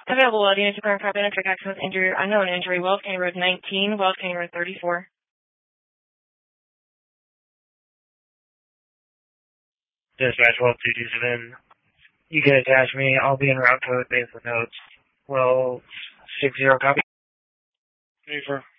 Available, unit to current private entry accident injury, unknown injury, Wells County Road 19, Wells County Road 34. Dispatch 12227. You can attach me. I'll be en route to advance the notes. Well, 60 copy. 34.